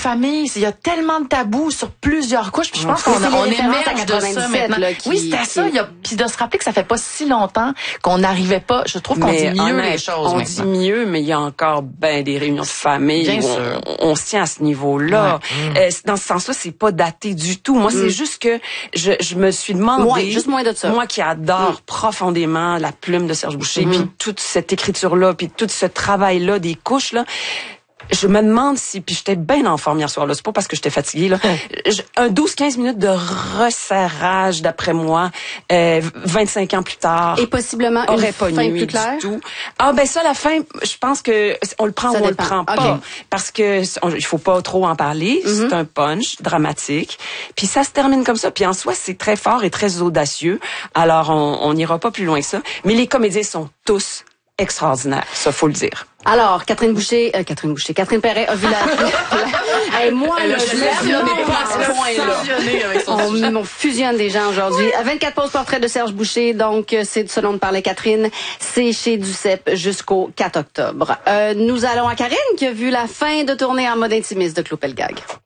famille. Il y a tellement de tabous sur plusieurs couches. Puis je pense qu'on émerge de ça maintenant. Là, oui, c'était ça. Puis de se rappeler que ça fait pas si longtemps qu'on n'arrivait pas. Je trouve qu'on dit mieux les choses on maintenant. dit mieux, mais il y a encore des réunions de famille où on se tient à ce niveau-là. Ouais. Dans ce sens-là, c'est pas daté du tout. Moi, c'est juste que je me suis demandé... juste moins de ça. Moi qui adore profondément la plume de Serge Boucher, puis toute cette écriture-là, puis tout ce travail-là, des couches-là, je me demande si, puis j'étais bien en forme hier soir, là, c'est pas parce que j'étais fatiguée, là. Un 12-15 minutes de resserrage, d'après moi, 25 ans plus tard. Et possiblement aurait une pas fin nuit plus claire? Du tout. Ah, ben ça, la fin, je pense que on le prend ou on le prend pas. Parce que il faut pas trop en parler. C'est un punch dramatique. Puis ça se termine comme ça. Puis en soi, c'est très fort et très audacieux. Alors, on n'ira pas plus loin que ça. Mais les comédiens sont tous extraordinaires. Ça, faut le dire. Alors, Catherine Perret a vu la... moi, là, on fusionne des gens aujourd'hui. À 24 pauses portrait de Serge Boucher, donc c'est de ce dont parlait Catherine. C'est chez Duceppe jusqu'au 4 octobre. Nous allons à Karine qui a vu la fin de tournée en mode intimiste de Clopelgag.